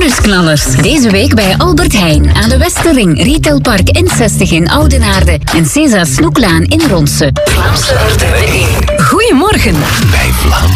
bonusknallers. Deze week bij Albert Heijn aan de Westerring, Retailpark N60 in Oudenaarde en César Snoeklaan in Ronse. Vlaamse Ordine 1. Goedemorgen. Bij Vlaamse